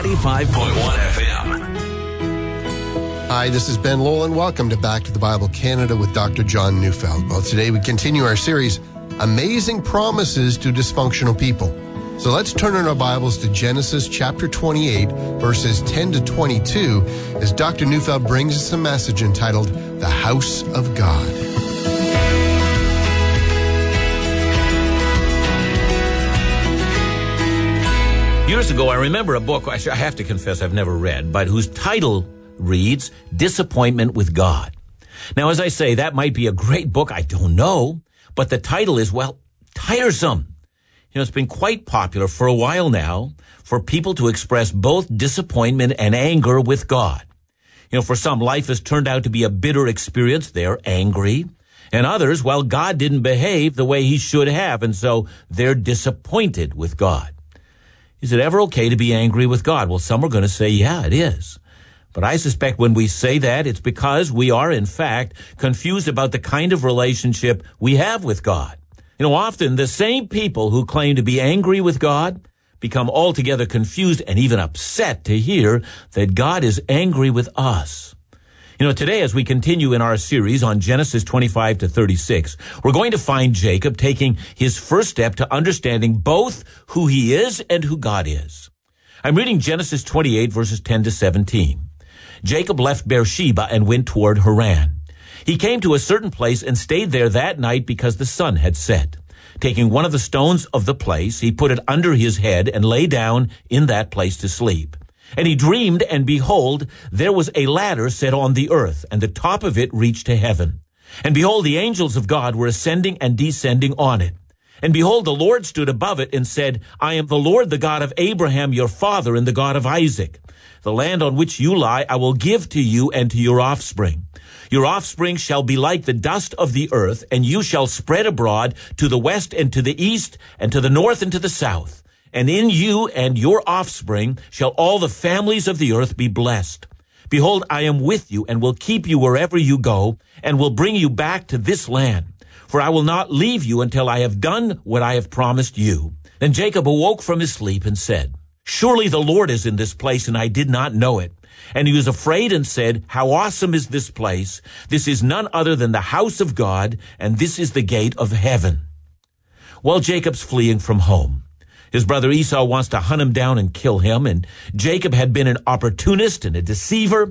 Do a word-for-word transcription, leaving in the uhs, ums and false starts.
ninety-five point one F M. Hi, this is Ben Lowell, and welcome to Back to the Bible Canada with Doctor John Neufeld. Well, today we continue our series, Amazing Promises to Dysfunctional People. So let's turn in our Bibles to Genesis chapter twenty-eight, verses ten to twenty-two, as Doctor Neufeld brings us a message entitled, The House of God. Years ago, I remember a book, I have to confess I've never read, but whose title reads, Disappointment with God. Now, as I say, that might be a great book, I don't know, but the title is, well, tiresome. You know, it's been quite popular for a while now for people to express both disappointment and anger with God. You know, for some, life has turned out to be a bitter experience. They're angry. And others, well, God didn't behave the way he should have, and so they're disappointed with God. Is it ever okay to be angry with God? Well, some are going to say, yeah, it is. But I suspect when we say that, it's because we are, in fact, confused about the kind of relationship we have with God. You know, often the same people who claim to be angry with God become altogether confused and even upset to hear that God is angry with us. You know, today as we continue in our series on Genesis twenty-five to thirty-six, we're going to find Jacob taking his first step to understanding both who he is and who God is. I'm reading Genesis twenty-eight verses ten to seventeen. Jacob left Beersheba and went toward Haran. He came to a certain place and stayed there that night because the sun had set. Taking one of the stones of the place, he put it under his head and lay down in that place to sleep. And he dreamed, and behold, there was a ladder set on the earth, and the top of it reached to heaven. And behold, the angels of God were ascending and descending on it. And behold, the Lord stood above it and said, I am the Lord, the God of Abraham, your father, and the God of Isaac. The land on which you lie I will give to you and to your offspring. Your offspring shall be like the dust of the earth, and you shall spread abroad to the west and to the east, and to the north and to the south. And in you and your offspring shall all the families of the earth be blessed. Behold, I am with you, and will keep you wherever you go, and will bring you back to this land. For I will not leave you until I have done what I have promised you. Then Jacob awoke from his sleep and said, Surely the Lord is in this place, and I did not know it. And he was afraid and said, How awesome is this place! This is none other than the house of God, and this is the gate of heaven. Well, Jacob's fleeing from home. His brother Esau wants to hunt him down and kill him, and Jacob had been an opportunist and a deceiver,